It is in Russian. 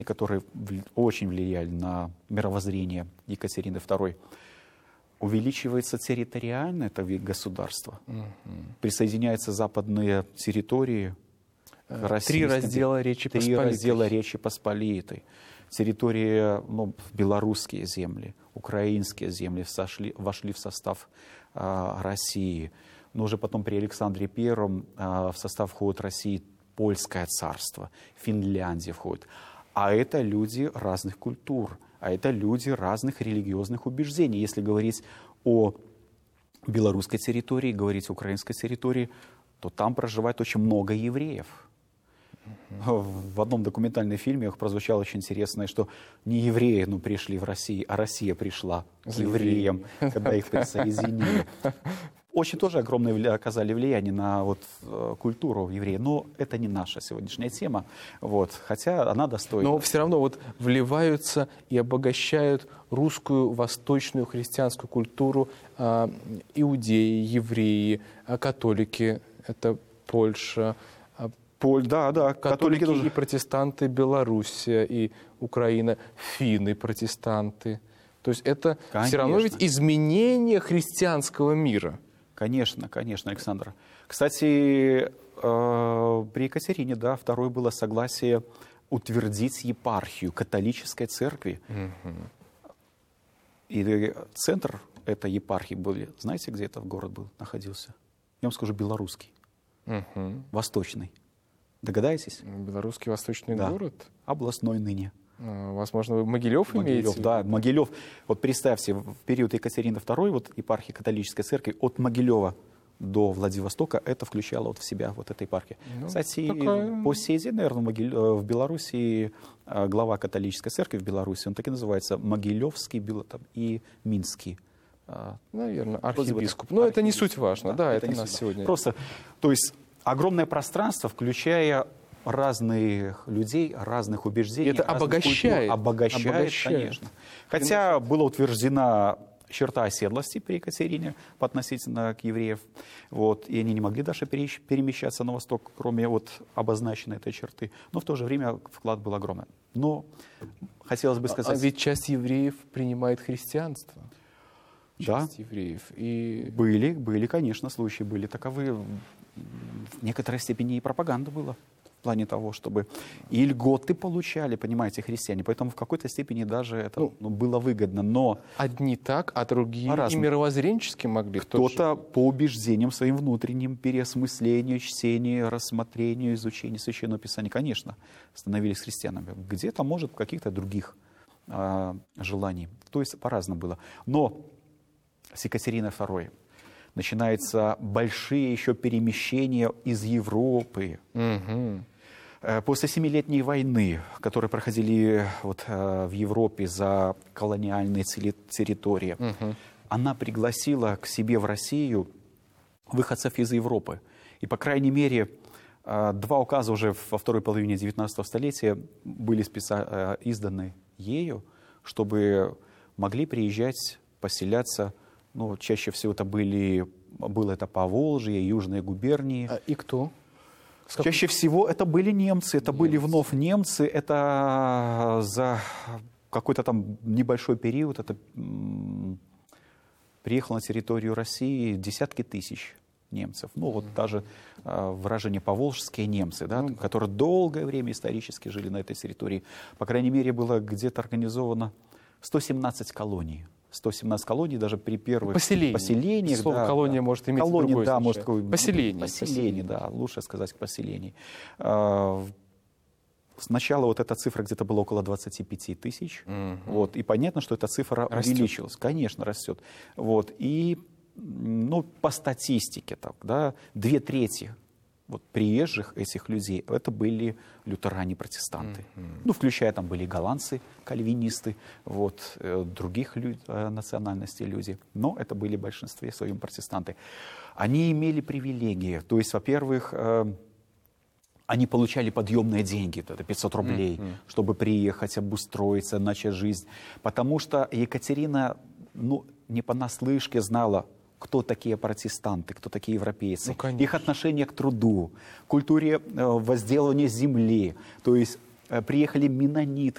которые очень влияли на мировоззрение Екатерины II, увеличивается территориально это государство. Присоединяются западные территории России. Три раздела Речи Посполитой. Три раздела Речи Посполитой. Территории, белорусские земли, украинские земли вошли в состав России. Но уже потом при Александре I в состав входит России Польское царство, Финляндия входит. А это люди разных культур, а это люди разных религиозных убеждений. Если говорить о белорусской территории, говорить о украинской территории, то там проживает очень много евреев. В одном документальном фильме прозвучало очень интересное, что не евреи пришли в Россию, а Россия пришла к евреям, когда их присоединили. Очень тоже огромное оказали влияние на культуру евреев. Но это не наша сегодняшняя тема, хотя она достойна. Но все равно вливаются и обогащают русскую восточную христианскую культуру иудеи, евреи, католики, это Польша, да, католики и протестанты, Белоруссия и Украина, финны, протестанты. То есть это все равно ведь изменение христианского мира. Конечно, Александр. Кстати, при Екатерине II было согласие утвердить епархию католической церкви. И центр этой епархии был, знаете, где этот город находился? Я вам скажу, белорусский, восточный. Догадаетесь? Белорусский восточный город? Областной ныне. Возможно, вы Могилев имеете? Да, Могилев. Представьте, в период Екатерины II, епархия католической церкви, от Могилева до Владивостока, это включало в себя эта епархия. Кстати, по сей день, наверное, в Белоруссии глава католической церкви в Беларуси, он так и называется, Могилевский и Минский. Наверное, архиепископ. Но это не суть важно, это нас сегодня. Просто, то есть, огромное пространство, включая разных людей, разных убеждений. Это обогащает. Обогащает, конечно. Хотя была утверждена черта оседлости при Екатерине относительно к евреев. И они не могли даже перемещаться на восток, кроме обозначенной этой черты. Но в то же время вклад был огромный. Но хотелось бы сказать... А ведь часть евреев принимает христианство. Да. Часть евреев. И... Были, конечно, случаи были таковы. В некоторой степени и пропаганда была. В плане того, чтобы и льготы получали, понимаете, христиане. Поэтому в какой-то степени даже это было выгодно. Но одни так, а другие и мировоззренчески могли. Кто-то по убеждениям своим внутренним, переосмыслению, чтению, рассмотрению, изучению Священного Писания, конечно, становились христианами. Где-то, может, каких-то других желаний. То есть по-разному было. Но с Екатериной II начинаются большие еще перемещения из Европы. После Семилетней войны, которые проходили в Европе за колониальные территории, она пригласила к себе в Россию выходцев из Европы. И, по крайней мере, два указа уже во второй половине XIX столетия были изданы ею, чтобы могли приезжать, поселяться. Чаще всего это было Поволжье, южные губернии. И кто? Чаще всего это были немцы, были вновь немцы. Это за какой-то там небольшой период приехало на территорию России десятки тысяч немцев. Даже выражение поволжские немцы, которые долгое время исторически жили на этой территории. По крайней мере, было где-то организовано 117 колоний. 117 колоний даже при первых поселениях. Слово колония может иметь другое значение. Поселение, да, лучше сказать поселений. Сначала эта цифра где-то была около 25 тысяч. И понятно, что эта цифра увеличилась. Конечно, растет. И по статистике, 2/3 приезжих этих людей, это были лютеране-протестанты. Включая там были голландцы, кальвинисты, других национальностей люди. Но это были в большинстве своем протестанты. Они имели привилегии. То есть, во-первых, они получали подъемные деньги, это 500 рублей, чтобы приехать, обустроиться, начать жизнь. Потому что Екатерина, не понаслышке знала, кто такие протестанты, кто такие европейцы, их отношение к труду, культуре возделывания земли. То есть приехали меннониты,